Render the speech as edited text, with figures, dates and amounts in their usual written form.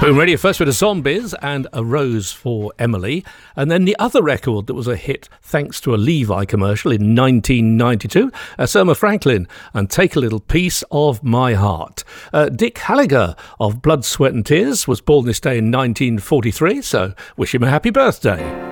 Boom Radio first with the Zombies and A Rose for Emily. And then the other record that was a hit thanks to a Levi commercial in 1992, Selma Franklin and Take a Little Piece of My Heart. Dick Halliger of Blood, Sweat and Tears was born this day in 1943, so wish him a happy birthday.